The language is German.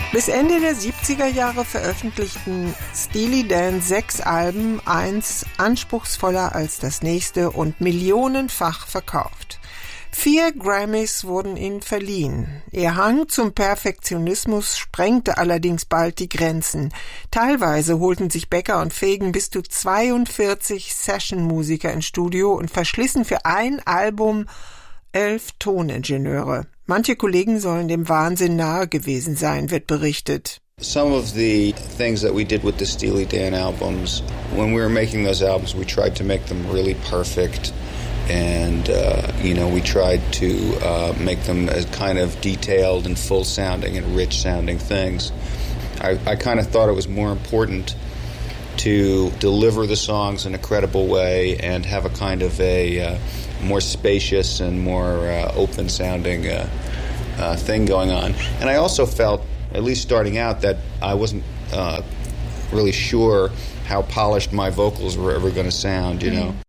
Bis Ende der 70er Jahre veröffentlichten Steely Dan 6 Alben, eins anspruchsvoller als das nächste und millionenfach verkauft. 4 Grammys wurden ihnen verliehen. Ihr Hang zum Perfektionismus sprengte allerdings bald die Grenzen. Teilweise holten sich Becker und Fagen bis zu 42 Session-Musiker ins Studio und verschlissen für ein Album 11 Toningenieure. Manche Kollegen sollen dem Wahnsinn nahe gewesen sein, wird berichtet. Some of the things that we did with the Steely Dan albums, when we were making those albums, we tried to make them really perfect. And, we tried to make them as kind of detailed and full-sounding and rich-sounding things. I kind of thought it was more important to deliver the songs in a credible way and have a kind of a more spacious and more open-sounding thing going on. And I also felt, at least starting out, that I wasn't really sure how polished my vocals were ever going to sound, you know.